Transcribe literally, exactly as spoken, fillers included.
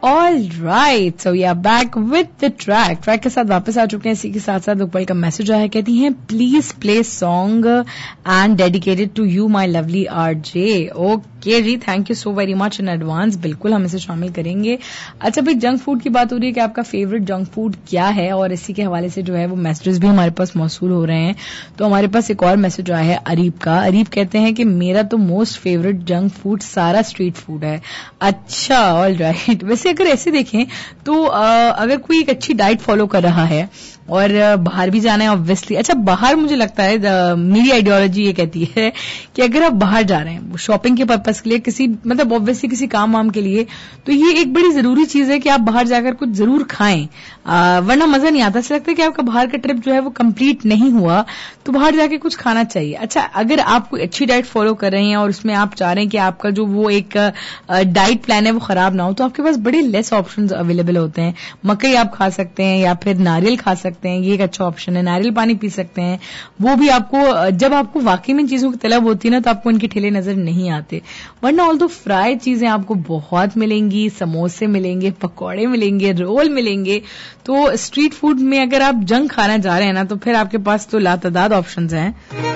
All right, so we are back with the track track के साथ वापस आ चुके हैं. इसी के साथ साथ उकबल का मैसेज आया, कहती हैं please play song and dedicated to you my lovely R J. Okay ji, thank you so very much in advance. बिल्कुल हम इसे शामिल करेंगे. अच्छा भाई, जंक फूड की बात हो रही है कि आपका फेवरेट जंक फूड क्या है, और इसी के हवाले से जो है वो मैसेजेस भी हमारे पास मौसूल हो रहे हैं. तो हमारे पास एक और मैसेज आया है अरीब का. अरीब कहते हैं कि मेरा तो मोस्ट फेवरेट जंक फूड सारा स्ट्रीट फूड है. अच्छा, ऑल राइट. वैसे अगर ऐसे देखें तो आ, अगर कोई एक अच्छी डाइट फॉलो कर रहा है और बाहर भी जाना है ऑब्वियसली. अच्छा, बाहर मुझे लगता है द, मेरी आइडियोलॉजी ये कहती है कि अगर आप बाहर जा रहे हैं शॉपिंग के पर्पस के लिए, किसी मतलब ऑब्वियसली किसी काम वाम के लिए, तो ये एक बड़ी जरूरी चीज है कि आप बाहर जाकर कुछ जरूर खाएं, आ, वरना मजा नहीं आता. ऐसा लगता है कि आपका बाहर का ट्रिप जो है वो कंप्लीट नहीं हुआ, तो बाहर जाके कुछ खाना चाहिए. अच्छा, अगर आप कोई अच्छी डाइट फॉलो कर रहे हैं और उसमें आप चाह रहे हैं कि आपका जो वो एक डाइट प्लान है वो खराब ना हो, तो आपके पास बड़े लेस ऑप्शंस अवेलेबल होते हैं. मकई आप खा सकते हैं या फिर नारियल खा सकते हैं, ये एक अच्छा ऑप्शन है. नारियल पानी पी सकते हैं, वो भी आपको जब आपको वाकई में चीजों की तलब होती है ना, तो आपको इनके ठेले नजर नहीं आते. वरना ऑल दो फ्राई चीजें आपको बहुत मिलेंगी, समोसे मिलेंगे, पकौड़े मिलेंगे, रोल मिलेंगे. तो स्ट्रीट फूड में अगर आप जंक खाना जा रहे हैं ना, तो फिर आपके पास तो लातादाद ऑप्शंस हैं.